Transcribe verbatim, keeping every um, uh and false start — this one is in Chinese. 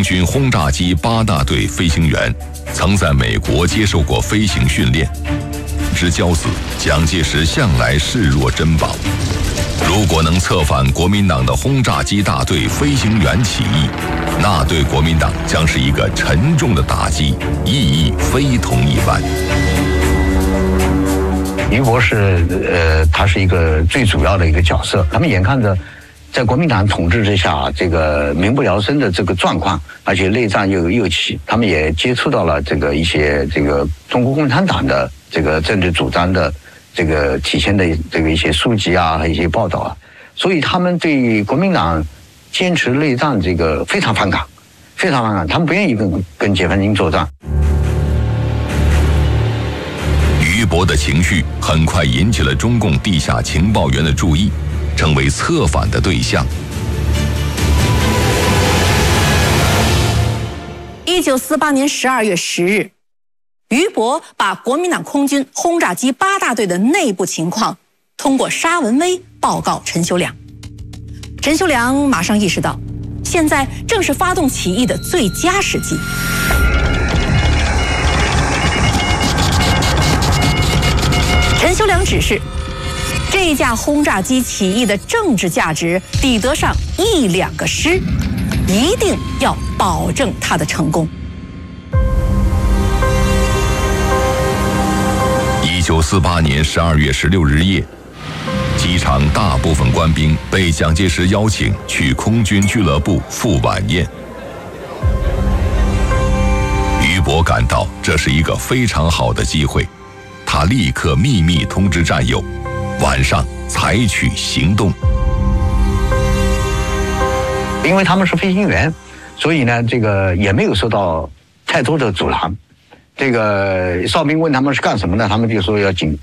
空军轰炸机八大队飞行员，曾在美国接受过飞行训练。之交子，蒋介石向来视若珍宝。如果能策反国民党的轰炸机大队飞行员起义，那对国民党将是一个沉重的打击，意义非同一般。 俞伯是呃，他是一个最主要的一个角色。他们眼看着在国民党统治之下，这个民不聊生的这个状况，而且内战又又起，他们也接触到了这个一些这个中国共产党的这个政治主张的这个体现的这个一些书籍啊和一些报道啊，所以他们对国民党坚持内战这个非常反感，非常反感，他们不愿意跟跟解放军作战。 俞伯的情绪很快引起了中共地下情报员的注意，成为策反的对象。 一九四八年十二月十日，俞伯把国民党空军轰炸机八大队的内部情况通过沙文威报告陈修良。陈修良马上意识到，现在正是发动起义的最佳时机。陈修良指示，这架轰炸机起义的政治价值抵得上一两个师，一定要保证它的成功。 一九四八年十二月十六日夜，机场大部分官兵被蒋介石邀请去空军俱乐部赴晚宴。俞伯感到这是一个非常好的机会，他立刻秘密通知战友，晚上采取行动。 因为他们是飞行员，所以呢，这个也没有受到太多的阻拦。这个哨兵问他们是干什么的，他们就说要警